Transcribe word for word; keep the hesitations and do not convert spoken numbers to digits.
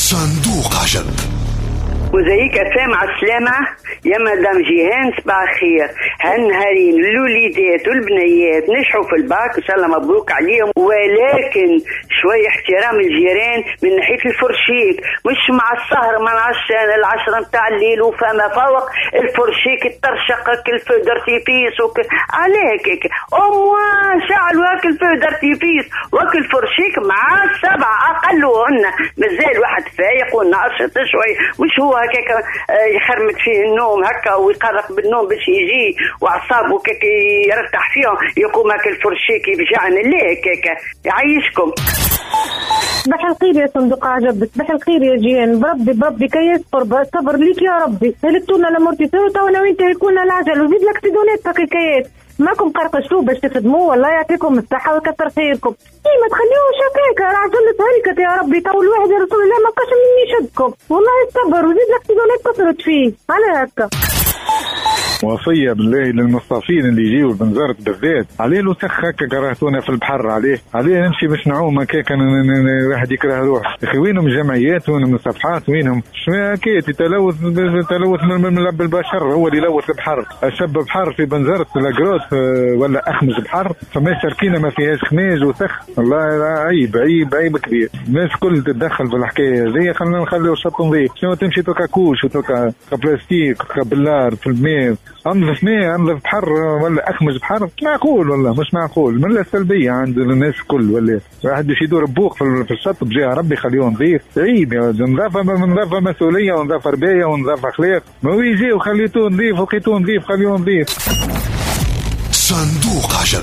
صندوق عجب. وزيك سامع السلامة يا مدام جيهان، صباح الخير. هالنهارين الوليدات والبنيات نجحوا في الباك ان شاء الله مبروك عليهم، ولكن شوية احترام الجيران من ناحية الفرشيك، مش مع السهر من عشان العشرة متاع الليل وفما فوق الفرشيك ترشقك الفو دارتيفيس وك... عليك هيك أموا شعل واكل فو دارتيفيس واكل فرشيك مع السبع أقلهن، مازال واحد فايق وناشط شوي، مش هو هكاك يخرمت فيه النوم هكا ويقرق بالنوم باش يجي وعصابه كيك يرتاح فيهم، يقوم هكا الفرشيك يفجعن اللي هكاك. يعيشكم. صباح الخير يا صندوق عجب، صباح الخير يا جيان، بربي بربي كي يصبر صبر ليك يا ربي، هلكتونا لامورتيسور تونا وانت يكون العجل وزيد لك تدونات حقيقيات ماكم قرقشتوه باش تخدموه، والله يعطيكم الصحة ويكثر خيركم. اي ما تخليوش هكاك، عجلة هلكت يا ربي، تو الواحد يا رسول الله ما بقاش مني يشدكم، والله يصبر وزيد لك تدونات كثرت فيه على هكا. وصية بالله للمصطفين اللي يجيو بنزرت بالذات، عليه لو سخ هكا كرهتونا في البحر، عليه عليه نمشي باش نعوم هكاك، واحد يكره روح. اخي وينهم الجمعيات وينهم الصفحات وينهم؟ شنو هكاك تلوث تلوث من البشر، هو اللي يلوث البحر. شب بحر في بنزرت لاكروس ولا اخمج بحر، فما سركينه ما فيهاش خماج وسخ، والله عيب عيب عيب كبير. الناس كل تتدخل في الحكايه هذه، خلينا نخليو الشط نظيف. شنو تمشي توكا كوش وتوكا بلاستيك بلار في الماء، انظف ماء انظف بحر ولا اخمج بحر، معقول والله مش معقول. من السلبيه عند الناس الكل، ولا واحد باش يدور بوق في الشط بجاه ربي خليه نظيف. عيب يا نظافه، نظافه مسؤوليه ونظافه ربايه ونظافه اخلاق، ما هو يجي وخليتوه نظيف وخيتوه نظيف خليه نظيف. صندوق عجب.